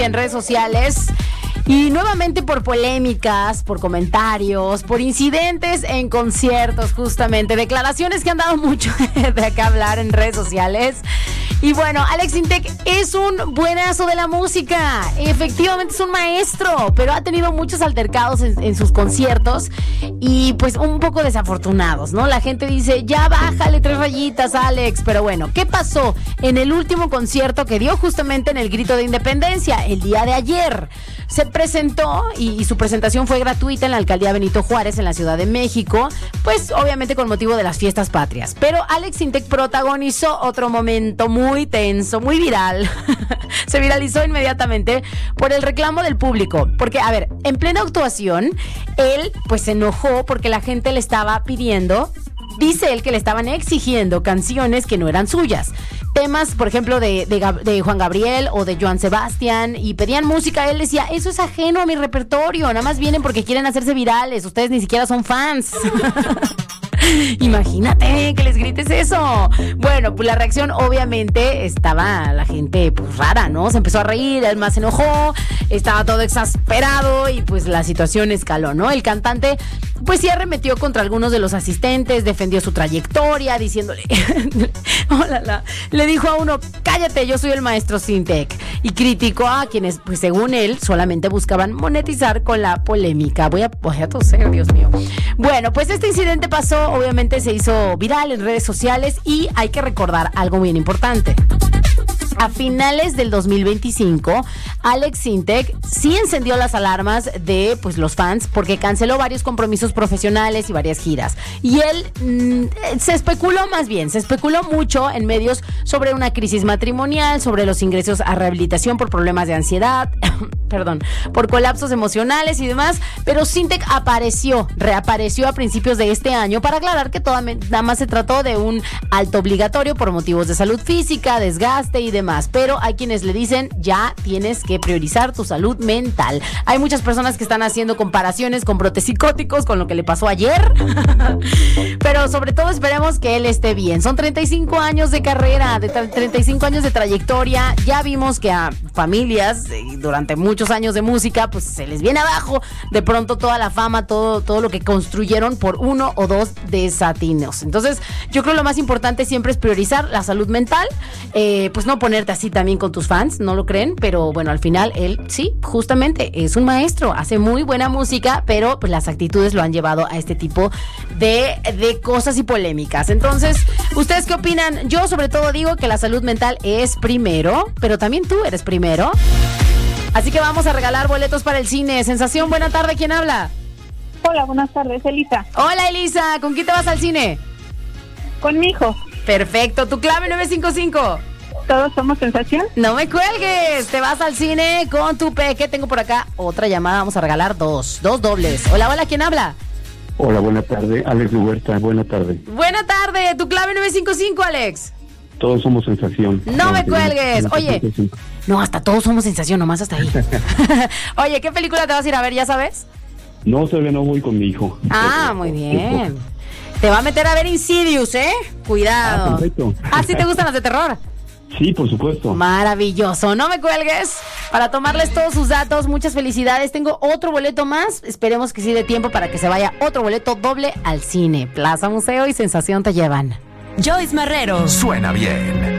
En redes sociales y nuevamente por polémicas, por comentarios, por incidentes en conciertos, justamente, declaraciones que han dado mucho de acá hablar en redes sociales. Y bueno, Alex Sintek es un buenazo de la música, efectivamente es un maestro, pero ha tenido muchos altercados en sus conciertos y pues un poco desafortunados, ¿no? La gente dice, ya bájale 3 rayitas, Alex, pero bueno, ¿qué pasó en el último concierto que dio justamente en el Grito de Independencia el día de ayer? Se presentó y su presentación fue gratuita en la Alcaldía Benito Juárez en la Ciudad de México, pues obviamente con motivo de las fiestas patrias. Pero Alex Sintek protagonizó otro momento muy tenso, muy viral. Se viralizó inmediatamente por el reclamo del público. Porque, a ver, en plena actuación, él pues se enojó porque la gente le estaba pidiendo, dice él que le estaban exigiendo canciones que no eran suyas. Temas, por ejemplo, de Juan Gabriel o de Joan Sebastián, y pedían música. Él decía, eso es ajeno a mi repertorio, nada más vienen porque quieren hacerse virales, ustedes ni siquiera son fans. Imagínate que les grites eso. Bueno, pues la reacción obviamente estaba la gente pues rara, ¿no? Se empezó a reír, él más se enojó, estaba todo exasperado y pues la situación escaló, ¿no? El cantante pues sí arremetió contra algunos de los asistentes, defendió su trayectoria diciéndole le dijo a uno, cállate, yo soy el maestro Sintek, y criticó a quienes pues según él solamente buscaban monetizar con la polémica. Voy a toser, Dios mío. Bueno, pues este incidente pasó, obviamente se hizo viral en redes sociales y hay que recordar algo bien importante. A finales del 2025, Alex Sintek sí encendió las alarmas de pues los fans porque canceló varios compromisos profesionales y varias giras. Y él se especuló mucho en medios sobre una crisis matrimonial, sobre los ingresos a rehabilitación por problemas de ansiedad, por colapsos emocionales y demás. Pero Sintek reapareció a principios de este año para aclarar que nada más se trató de un alto obligatorio por motivos de salud física, desgaste y demás. Pero hay quienes le dicen, ya tienes que priorizar tu salud mental. Hay muchas personas que están haciendo comparaciones con brotes psicóticos, con lo que le pasó ayer. Pero sobre todo esperemos que él esté bien. Son 35 años de carrera, 35 años de trayectoria. Ya vimos que a familias durante muchos años de música, pues se les viene abajo de pronto toda la fama, todo lo que construyeron por 1 o 2 desatinos. Entonces, yo creo que lo más importante siempre es priorizar la salud mental, pues no ponerte así también con tus fans, ¿no lo creen? Pero bueno, al final él sí, justamente es un maestro, hace muy buena música, pero pues las actitudes lo han llevado a este tipo de cosas y polémicas. Entonces, ¿ustedes qué opinan? Yo sobre todo digo que la salud mental es primero, pero también tú eres primero. Así que vamos a regalar boletos para el cine. Sensación, buena tarde, ¿quién habla? Hola, buenas tardes, Elisa. Hola, Elisa, ¿con quién te vas al cine? Con mi hijo. Perfecto, tu clave 955. Todos somos sensación. No me cuelgues, te vas al cine con tu peque. Tengo por acá otra llamada, vamos a regalar dos dobles. Hola, ¿quién habla? Hola, buena tarde, Alex Huerta, buena tarde. Buena tarde, tu clave 955, Alex. Todos somos sensación. No me cuelgues, oye. No, hasta todos somos sensación, nomás hasta ahí. Oye, ¿qué película te vas a ir a ver, ya sabes? No, todavía no voy con mi hijo. Ah, muy bien. Te va a meter a ver Insidious, ¿eh? Cuidado. Ah, perfecto. Ah, ¿sí te gustan las de terror? Sí, por supuesto. Maravilloso, no me cuelgues para tomarles todos sus datos. Muchas felicidades, tengo otro boleto más. Esperemos que sí dé tiempo para que se vaya otro boleto doble al cine. Plaza Museo y Sensación te llevan. Joyce Marrero. Suena bien.